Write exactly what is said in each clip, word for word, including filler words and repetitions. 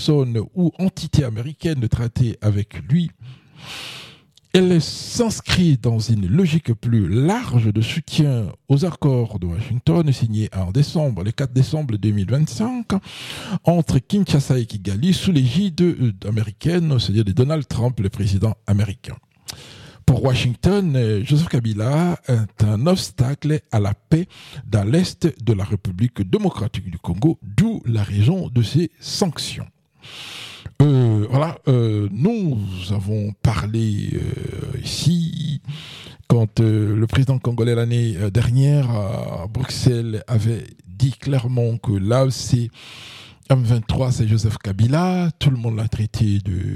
personne ou entité américaine de traiter avec lui, elle s'inscrit dans une logique plus large de soutien aux accords de Washington signés en décembre, le quatre décembre deux mille vingt-cinq, entre Kinshasa et Kigali sous l'égide américaine, c'est-à-dire de Donald Trump, le président américain. Pour Washington, Joseph Kabila est un obstacle à la paix dans l'Est de la République démocratique du Congo, d'où la raison de ces sanctions. Euh, voilà, euh, nous avons parlé euh, ici quand euh, le président congolais l'année dernière à Bruxelles avait dit clairement que l'A E C M vingt-trois c'est Joseph Kabila, tout le monde l'a traité de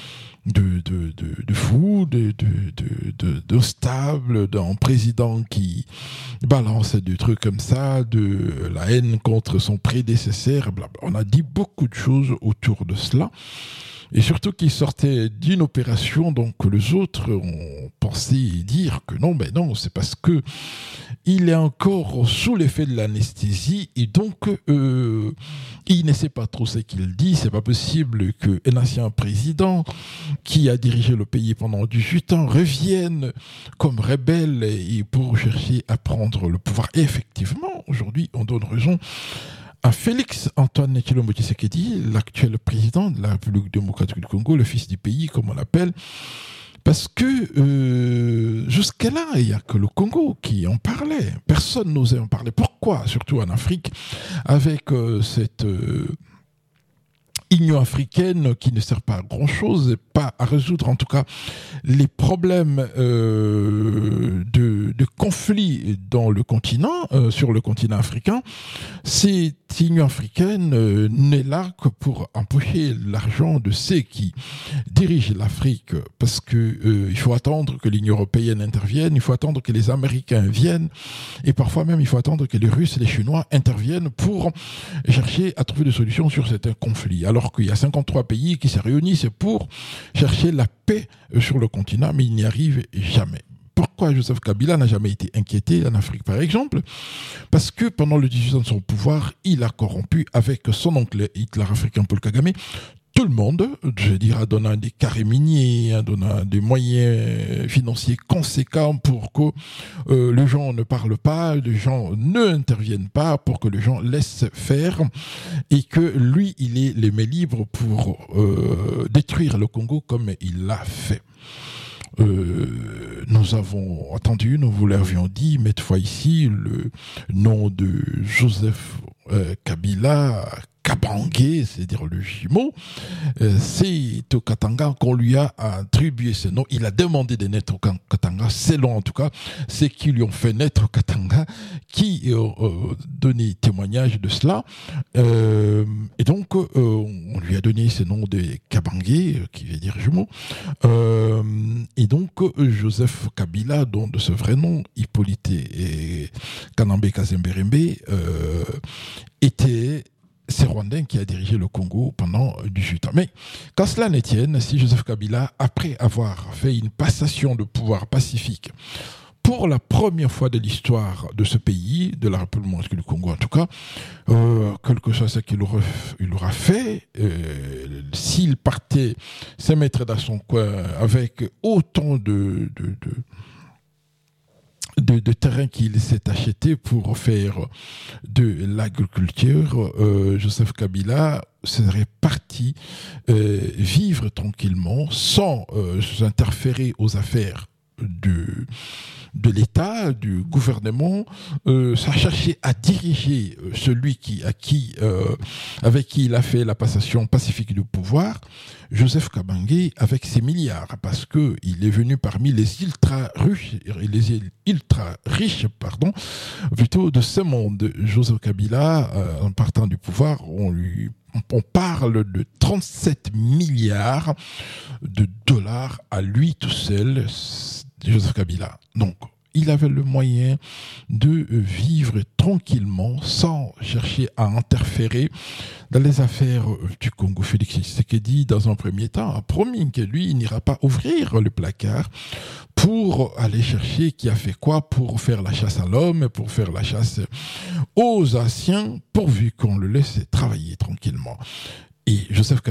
de de de, de fou, de de de de, de stable, d'un président qui balance des trucs comme ça, de la haine contre son prédécesseur, blablabla. On a dit beaucoup de choses autour de cela. Et surtout qu'il sortait d'une opération, donc les autres ont pensé dire que non, mais non, c'est parce que il est encore sous l'effet de l'anesthésie et donc euh, il ne sait pas trop ce qu'il dit. C'est pas possible qu'un ancien président qui a dirigé le pays pendant dix-huit ans revienne comme rebelle et pour chercher à prendre le pouvoir. Et effectivement, aujourd'hui, on donne raison à Félix Antoine Tshilombo Tshisekedi, l'actuel président de la République démocratique du Congo, le fils du pays, comme on l'appelle, parce que euh, jusqu'à là, il n'y a que le Congo qui en parlait. Personne n'osait en parler. Pourquoi ? Surtout en Afrique, avec euh, cette euh, Union africaine qui ne sert pas à grand-chose, pas à résoudre en tout cas les problèmes euh, de, de conflits dans le continent, euh, sur le continent africain. Cette Union africaine euh, n'est là que pour empocher l'argent de ceux qui dirigent l'Afrique, parce que euh, il faut attendre que l'Union européenne intervienne, il faut attendre que les Américains viennent, et parfois même il faut attendre que les Russes et les Chinois interviennent pour chercher à trouver des solutions sur certains conflits. Alors qu'il y a cinquante-trois pays qui se réunissent pour chercher la paix sur le continent, mais ils n'y arrivent jamais. Pourquoi Joseph Kabila n'a jamais été inquiété en Afrique, par exemple ? Parce que pendant le dix-huit ans de son pouvoir, il a corrompu avec son oncle Hitler africain Paul Kagame tout le monde, je veux dire, en donnant des carrés miniers, en donnant des moyens financiers conséquents pour que euh, les gens ne parlent pas, les gens ne interviennent pas, pour que les gens laissent faire, et que lui, il ait les mains libres pour euh, détruire le Congo comme il l'a fait. Euh, nous avons entendu, nous vous l'avions dit, mais fois ici, le nom de Joseph euh, Kabila Kabange, c'est-à-dire le jumeau, euh, c'est au Katanga qu'on lui a attribué ce nom. Il a demandé de naître au Katanga, selon en tout cas ceux qui lui ont fait naître au Katanga, qui ont euh, donné témoignage de cela. Euh, et donc, euh, on lui a donné ce nom de Kabange, qui veut dire jumeau. Euh, et donc, Joseph Kabila, dont de ce vrai nom, Hippolyte et Kanambe Kazemberembe, euh, était c'est Rwandais qui a dirigé le Congo pendant dix-huit ans. Mais quand cela ne tienne, si Joseph Kabila, après avoir fait une passation de pouvoir pacifique, pour la première fois de l'histoire de ce pays, de la République du Congo en tout cas, euh, quelque chose qu'il aura, il aura fait, euh, s'il partait se mettre dans son coin avec autant de... de, de De, de terrain qu'il s'est acheté pour faire de l'agriculture, euh, Joseph Kabila serait parti euh, vivre tranquillement sans euh, interférer aux affaires de, de l'État, du gouvernement, euh, ça cherchait à diriger euh, celui qui, à qui, euh, avec qui il a fait la passation pacifique du pouvoir, Joseph Kabange, avec ses milliards, parce que il est venu parmi les ultra riches, les ultra riches, pardon, plutôt de ce monde. Joseph Kabila, euh, en partant du pouvoir, on lui on parle de trente-sept milliards de dollars à lui tout seul, Joseph Kabila. Donc, il avait le moyen de vivre tranquillement sans chercher à interférer dans les affaires du Congo. Félix Tshisekedi, dans un premier temps, a promis que lui, il n'ira pas ouvrir le placard pour aller chercher qui a fait quoi, pour faire la chasse à l'homme, pour faire la chasse aux anciens, pourvu qu'on le laisse travailler tranquillement. Et Joseph